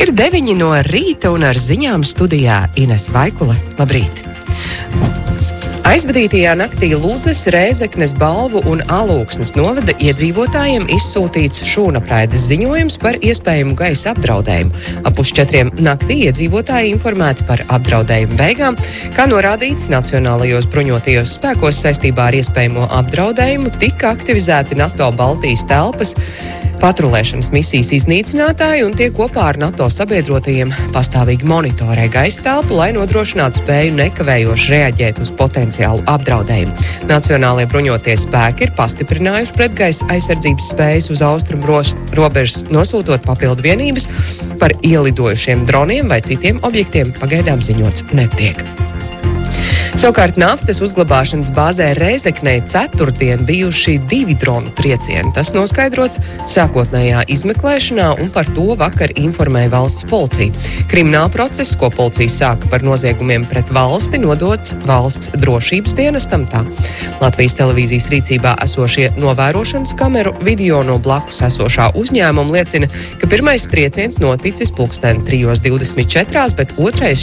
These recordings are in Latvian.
Ir 9 no rīta un ar ziņām studijā Ines Vaikule. Labrīt! Aizvadītajā naktī Ludzes, Rēzeknes, Balvu un Alūksnes novada iedzīvotājiem izsūtīts šūnapraides ziņojums par iespējamu gaisa apdraudējumu. Ap 4 naktī iedzīvotāji informēti par apdraudējumu beigām, kā norādīts Nacionālajos bruņotajos spēkos saistībā ar iespējamo apdraudējumu, tika aktivizēti NATO Baltijas telpas patrulēšanas misijas iznīcinātāji un tie kopā ar NATO sabiedrotajiem pastāvīgi monitorē gaisa telpu, lai nodrošinātu spēju nekavējoši reaģēt uz potenciālu apdraudējumu. Nacionālie bruņotie spēki ir pastiprinājuši pretgaisa aizsardzības spējas uz austrumu robežas, nosūtot papildu vienības. Par ielidojušiem droniem vai citiem objektiem pagaidām ziņots netiek. Savukārt naftas uzglabāšanas bāzē Rēzeknē ceturtdien bijuši 2 dronu triecieni. Tas noskaidrots sākotnējā izmeklēšanā un par to vakar informēja valsts policija. Krimināla process, ko policija sāka par noziegumiem pret valsti, nodots valsts drošības dienestam. Tā Latvijas televīzijas rīcībā esošie novērošanas kameru video no blakus esošā uzņēmuma liecina, ka pirmais trieciens noticis 3:24, bet otrais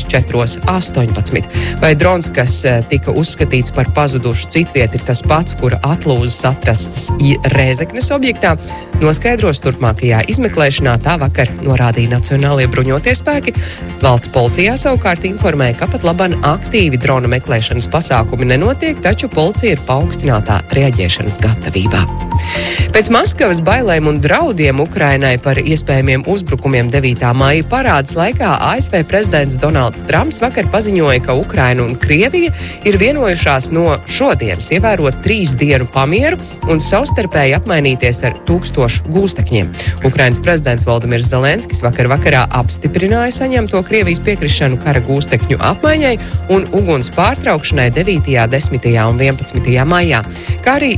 4:18. Vai drons, kas tika uzskatīts par pazudušu citviet, ir tas pats, kura atlūzas atrastas Rēzeknes objektā, noskaidros turpmākajā izmeklēšanā, tā vakar norādīja Nacionālie bruņotie spēki. Valsts policijā savukārt informēja, ka pat laban aktīvi drona meklēšanas pasākumi nenotiek, taču policija ir paaugstinātā reaģēšanas gatavībā. Pēc Maskavas bailēm un draudiem Ukrainai par iespējamiem uzbrukumiem 9. maija parādes laikā ASV prezidents Donalds Trumps vakar paziņoja, ka Ukraina un Krievija ir vienojušās no šodienas ievērot 3 dienu pamieru un savstarpēji apmainīties ar 1000 gūstekņiem. Ukrainas prezidents Volodimirs Zelenskis vakarā apstiprināja saņemto Krievijas piekrišanu kara gūstekņu apmaiņai un uguns pārtraukšanai 9., 10. un 11. maijā, kā arī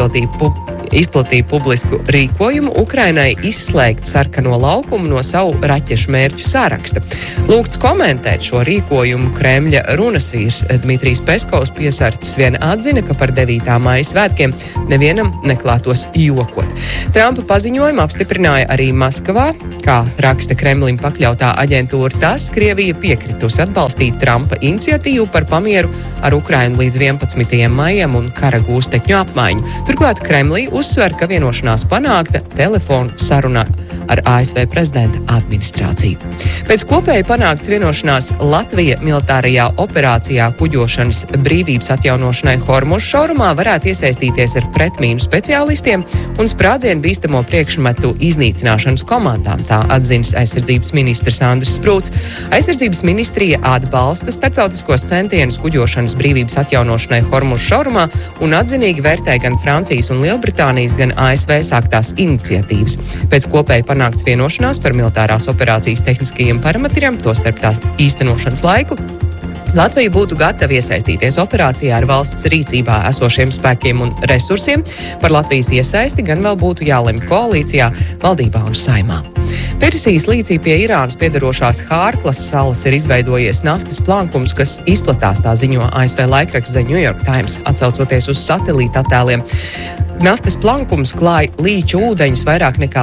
izplatīja publisku rīkojumu Ukrainai izslēgt sarkano laukumu no savu raķešu mērķu sāraksta. Lūgts komentēt šo rīkojumu Kremļa runas vīrs Dmitrijs Peskovs piesarcis vien atzina, ka par 9. maija svētkiem nevienam neklātos jokot. Trumpa paziņojumu apstiprināja arī Maskavā, kā raksta Kremlim pakļautā aģentūra. Tas Krievija piekritusi atbalstīt Trumpa iniciatīvu par pamieru ar Ukrainu līdz 11. maijam un kara gūstekņu apmaiņu. Turklāt Kremlī uzsver, ka vienošanās panākta telefonu sarunā ar ASV prezidenta administrāciju. Pēc kopēji panāktas vienošanās Latvija militārajā operācijā kuģošanas brīvības atjaunošanai Hormuza šaurumā varētu iesaistīties ar pretmīnu speciālistiem un sprādzienu bīstamo priekšmetu iznīcināšanas komandām, tā atzinis aizsardzības ministrs Andris Sprūts. Aizsardzības ministrija atbalsta starptautiskos centienus kuģošanas brīvības atjaunošanai Hormuza šaurumā un atzinīgi vērtē gan Francijas un Lielbritānijas, gan ASV sāktās iniciatīvas. Pēc kopēji panākts vienošanās par militārās operācijas tehniskajiem parametriem, tostarp tās īstenošanas laiku, Latvija būtu gatava iesaistīties operācijā ar valsts rīcībā esošiem spēkiem un resursiem. Par Latvijas iesaisti gan vēl būtu jālemj koalīcijā, valdībā un saimā. Persijas līcī pie Irānas piedarošās Hārklas salas ir izveidojies naftas plankums, kas izplatās, tā ziņo ASV laikraksts The New York Times, atsaucoties uz satelīta attēliem. Naftas plankums klāj līču ūdeņus vairāk nekā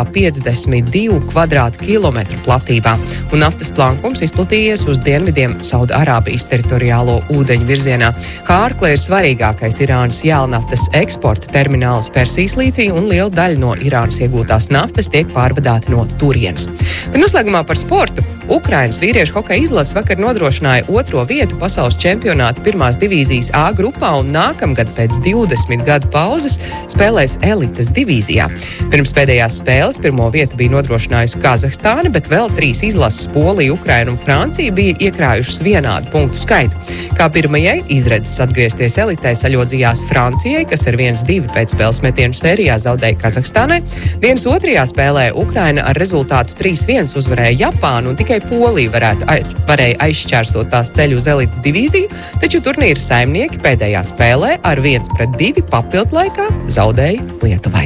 52 kvadrātkilometru platībā, un naftas plankums izplatījies uz dienvidiem Saudarābijas teritoriālo ūdeņu virzienā. Hārkla ir svarīgākais Irānas jēlnaftas eksporta termināls Persijas līcī, un liela daļa no Irānas iegūtās naftas tiek pārvadāta no turienes. Bet noslēgumā par sportu. Ukrainas vīriešu hokeja izlase vakar nodrošināja 2. vietu pasaules čempionāta 1. divīzijas A grupā un nākamgad pēc 20 gadu pauzes spēlēs elites divīzijā. Pirms pēdējās spēles 1. vietu bija nodrošinājusi Kazahstāna, bet vēl 3 izlases Polija, Ukraina un Francija bija iekrājušas vienādu punktu skaitu. Kā pirmajai izredzes atgriezties elitē saļodzījās Francijai, kas ar 1-2 pēc spēles metienu sērijā zaudēja Kazahstānai. Dienas 2. spēlē Ukraina ar rezultātu 3-1 uzvarēja Japānu un tikai Polija varēja aizšķērsot tās ceļu uz elites divīziju, taču turnīra saimnieki pēdējā spēlē ar 1-2 papildu laikā zaudēja Lietuvai.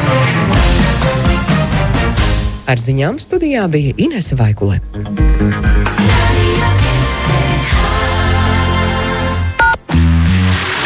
Ar ziņām studijā bija Inese Vaikule.